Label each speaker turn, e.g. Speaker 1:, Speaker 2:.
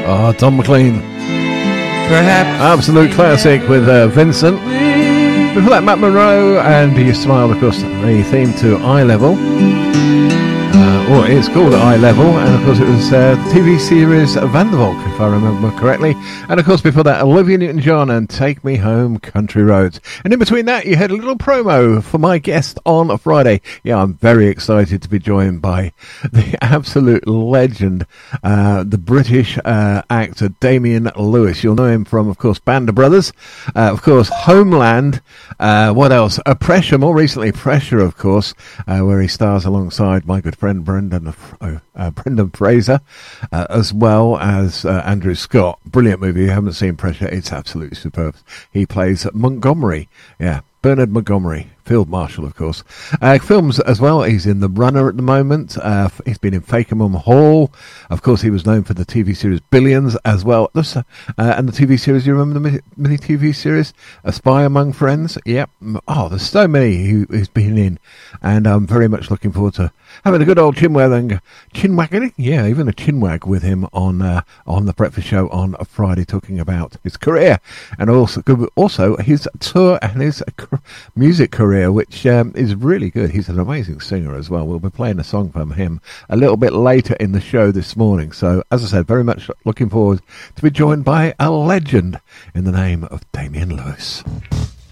Speaker 1: Oh, Don McLean.
Speaker 2: Perhaps
Speaker 1: Absolute classic with Vincent. Before that, Matt Monro and You Smile, of course, the theme to Eye Level. Or it's called Eye Level, and of course it was the TV series Van der Valk, if I remember correctly. And of course before that, Olivia Newton-John and Take Me Home Country Roads. And in between that, you had a little promo for my guest on a Friday. Yeah, I'm very excited to be joined by the absolute legend, the British actor Damian Lewis. You'll know him from, of course, Band of Brothers, of course, Homeland. What else? Pressure, more recently Pressure, of course, where he stars alongside my good friend Brendan Fraser, as well as Andrew Scott. Brilliant movie. If you haven't seen Pressure, it's absolutely superb. He plays Montgomery. Yeah, Bernard Montgomery, Field Marshal, of course. Films as well. He's in The Runner at the moment. He's been in Fakenham Hall. Of course, he was known for the TV series Billions as well. And the TV series, you remember the mini TV series? A Spy Among Friends? Yep. Oh, there's so many he's been in. And I'm very much looking forward to having a good old chinwagging. Yeah, even a chinwag with him on the Breakfast Show on a Friday, talking about his career and also his tour and his music career, which is really good. He's an amazing singer as well. We'll be playing a song from him a little bit later in the show this morning. So, as I said, very much looking forward to be joined by a legend in the name of Damian Lewis.